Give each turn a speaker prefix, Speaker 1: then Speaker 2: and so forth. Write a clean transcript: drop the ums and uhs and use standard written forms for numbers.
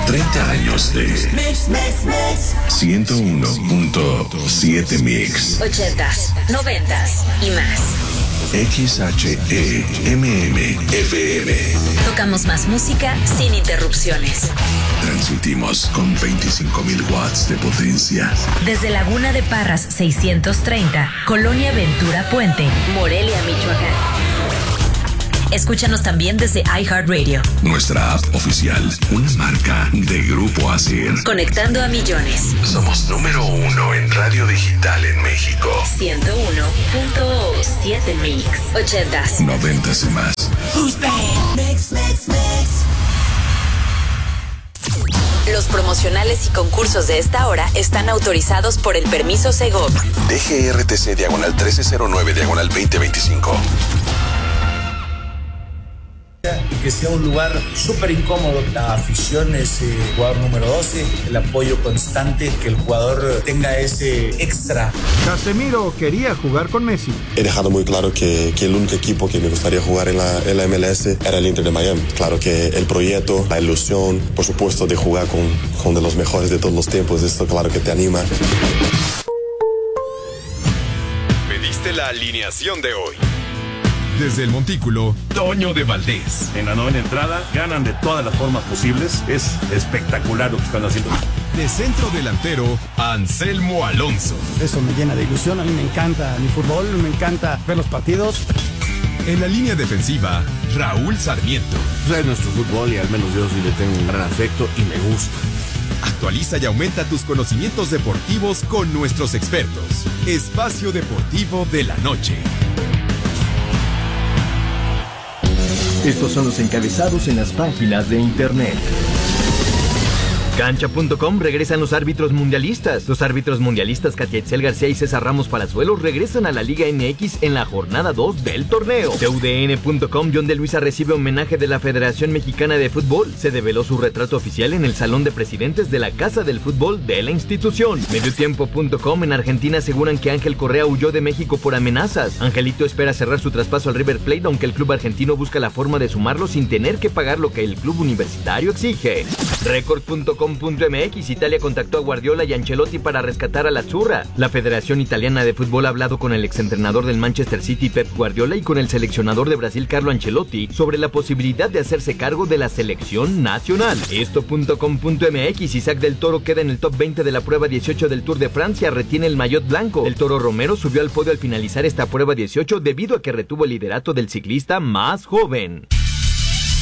Speaker 1: 30 años de 101.7 Mix.
Speaker 2: 80s, 90s y más.
Speaker 1: XHEMM-FM.
Speaker 2: Tocamos más música sin interrupciones.
Speaker 1: Transmitimos con 25,000 watts de potencia.
Speaker 2: Desde Laguna de Parras 630, Colonia Ventura Puente, Morelia, Michoacán. Escúchanos también desde iHeartRadio.
Speaker 1: Nuestra app oficial, una marca de Grupo ASIR.
Speaker 2: Conectando a millones.
Speaker 1: Somos número 1 en radio digital en México.
Speaker 2: 101.7 Mix. 80s,
Speaker 1: 90s y más.
Speaker 2: Los promocionales y concursos de esta hora están autorizados por el permiso Segov.
Speaker 1: DGRTC /1309/2025.
Speaker 3: Y que sea un lugar súper incómodo. La afición es jugador número 12, el apoyo constante, que el jugador tenga ese extra.
Speaker 4: Casemiro quería jugar con Messi.
Speaker 5: He dejado muy claro que el único equipo que me gustaría jugar en la MLS era el Inter de Miami. Claro que el proyecto, la ilusión, por supuesto, de jugar con de los mejores de todos los tiempos, esto claro que te anima.
Speaker 6: Pediste la alineación de hoy.
Speaker 7: Desde el Montículo, Toño de Valdés.
Speaker 8: En la novena entrada, ganan de todas las formas posibles. Es espectacular lo que están haciendo.
Speaker 7: De centro delantero, Anselmo Alonso.
Speaker 4: Eso me llena de ilusión. A mí me encanta mi fútbol, me encanta ver los partidos.
Speaker 7: En la línea defensiva, Raúl Sarmiento.
Speaker 9: Es nuestro fútbol y al menos yo sí le tengo un gran afecto y me gusta.
Speaker 7: Actualiza y aumenta tus conocimientos deportivos con nuestros expertos. Espacio Deportivo de la Noche.
Speaker 10: Estos son los encabezados en las páginas de internet. Cancha.com regresan los árbitros mundialistas. Los árbitros mundialistas Katia Itzel García y César Ramos Palazuelos regresan a la Liga MX en la jornada 2 del torneo. TUDN.com, John de Luisa recibe homenaje de la Federación Mexicana de Fútbol. Se develó su retrato oficial en el Salón de Presidentes de la Casa del Fútbol de la institución. Mediotiempo.com, en Argentina aseguran que Ángel Correa huyó de México por amenazas. Angelito espera cerrar su traspaso al River Plate, aunque el club argentino busca la forma de sumarlo sin tener que pagar lo que el club universitario exige. Record.com.mx, Italia contactó a Guardiola y Ancelotti para rescatar a la Azzurra. La Federación Italiana de Fútbol ha hablado con el exentrenador del Manchester City, Pep Guardiola, y con el seleccionador de Brasil, Carlo Ancelotti, sobre la posibilidad de hacerse cargo de la selección nacional. Esto.com.mx, Isaac del Toro queda en el top 20 de la prueba 18 del Tour de Francia, retiene el maillot blanco. El Toro Romero subió al podio al finalizar esta prueba 18 debido a que retuvo el liderato del ciclista más joven.